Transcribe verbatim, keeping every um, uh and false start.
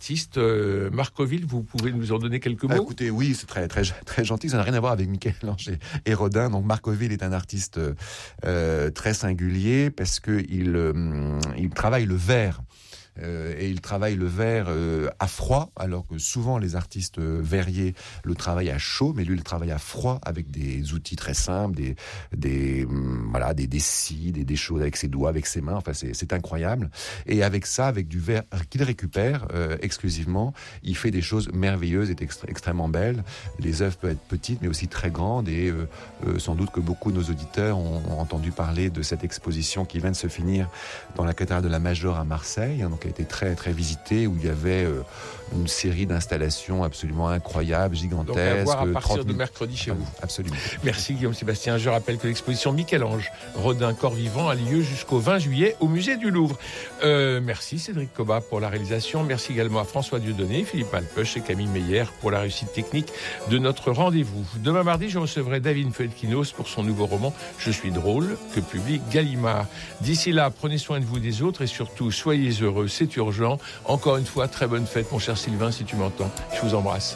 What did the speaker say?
artistes. Euh, Marcoville, vous pouvez nous en donner quelques mots ? Ah, écoutez, oui, c'est très, très, très gentil. Ça n'a rien à voir avec Michel-Ange et, et Rodin. Donc, Marcoville est un artiste euh, très singulier parce qu'il euh, il travaille le verre. Euh, et il travaille le verre euh, à froid, alors que souvent les artistes euh, verriers le travaillent à chaud, mais lui il le travaille à froid avec des outils très simples, des des hum, voilà des des scies, des, des choses avec ses doigts, avec ses mains. Enfin c'est c'est incroyable. Et avec ça, avec du verre qu'il récupère euh, exclusivement, il fait des choses merveilleuses et extré- extrêmement belles. Les œuvres peuvent être petites, mais aussi très grandes. Et euh, euh, sans doute que beaucoup de nos auditeurs ont, ont entendu parler de cette exposition qui vient de se finir dans la cathédrale de la Major à Marseille. Donc qui a été très très visité, où il y avait euh, une série d'installations absolument incroyables, gigantesques. Donc à voir à partir trente mille de mercredi chez vous. Absolument. Merci Guillaume Sébastien. Je rappelle que l'exposition Michel-Ange Rodin Corps Vivant a lieu jusqu'au vingt juillet au musée du Louvre. Euh, merci Cédric Cobat pour la réalisation. Merci également à François Dieudonné, Philippe Malpeuch et Camille Meyer pour la réussite technique de notre rendez-vous. Demain mardi, je recevrai David Felkinos pour son nouveau roman Je suis drôle, que publie Gallimard. D'ici là, prenez soin de vous et des autres et surtout, soyez heureux. C'est urgent. Encore une fois, très bonne fête, mon cher Sylvain, si tu m'entends. Je vous embrasse.